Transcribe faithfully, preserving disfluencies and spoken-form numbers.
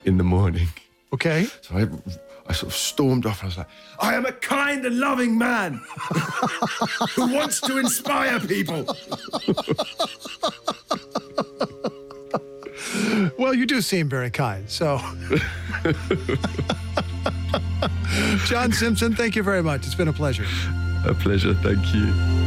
in the morning. Okay. So I, I sort of stormed off and I was like, I am a kind and loving man who wants to inspire people. Well, you do seem very kind, so. John Simpson, thank you very much. It's been a pleasure. A pleasure. Thank you.